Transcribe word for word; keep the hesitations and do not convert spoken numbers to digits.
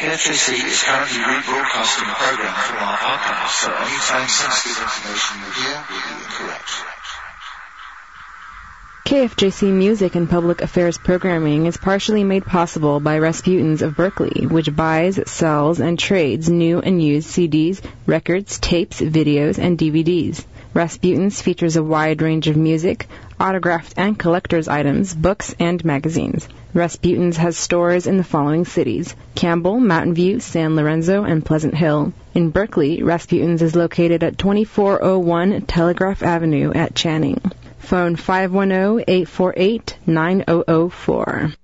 K F J C is currently rebroadcasting a program from our archives, so any time-sensitive information you hear will be incorrect. K F J C Music and Public Affairs programming is partially made possible by Rasputin's of Berkeley, which buys, sells, and trades new and used C Ds, records, tapes, videos, and D V Ds. Rasputin's features a wide range of music, autographed and collector's items, books, and magazines. Rasputin's has stores in the following cities: Campbell, Mountain View, San Lorenzo, and Pleasant Hill. In Berkeley, Rasputin's is located at twenty-four oh one Telegraph Avenue at Channing. Phone five one zero, eight four eight, nine zero zero four.